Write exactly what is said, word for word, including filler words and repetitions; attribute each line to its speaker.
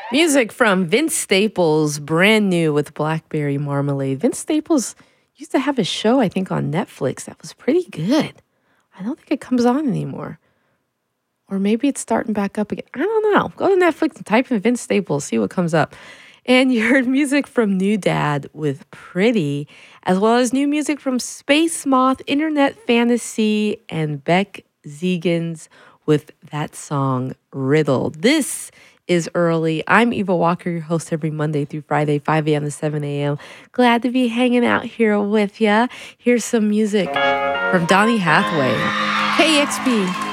Speaker 1: Music from Vince Staples, brand new with Blackberry Marmalade. Vince Staples used to have a show, I think, on Netflix that was pretty good. I don't think it comes on anymore. Or maybe it's starting back up again. I don't know. Go to Netflix and type in Vince Staples, see what comes up. And you heard music from New Dad with Pretty, as well as new music from Space Moth, Internet Fantasy, and Beck Zegans with that song, Riddle. This is Early. I'm Eva Walker, your host every Monday through Friday, five a.m. to seven a.m. Glad to be hanging out here with ya. Here's some music from Donny Hathaway, K X B.